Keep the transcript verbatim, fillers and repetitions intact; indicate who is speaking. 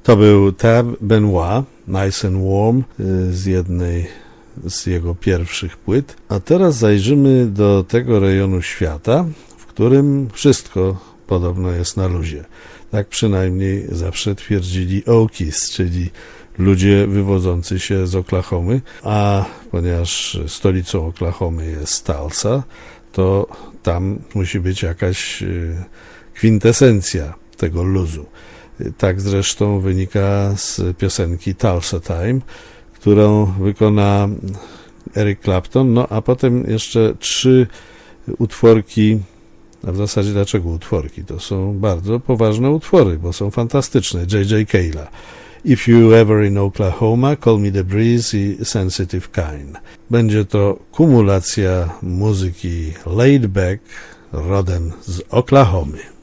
Speaker 1: To był Tab Benoit, Nice and Warm, z jednej z jego pierwszych płyt. A teraz zajrzymy do tego rejonu świata, w którym wszystko podobno jest na luzie. Tak przynajmniej zawsze twierdzili Okies, czyli ludzie wywodzący się z Oklahomy, a ponieważ stolicą Oklahomy jest Tulsa, to tam musi być jakaś kwintesencja tego luzu. Tak zresztą wynika z piosenki Tulsa Time, którą wykona Eric Clapton, no a potem jeszcze trzy utworki, a w zasadzie dlaczego utworki? To są bardzo poważne utwory, bo są fantastyczne. J J Cale'a. If You Ever in Oklahoma, Call Me the Breeze i Sensitive Kind. Będzie to kumulacja muzyki laid back rodem z Oklahomy.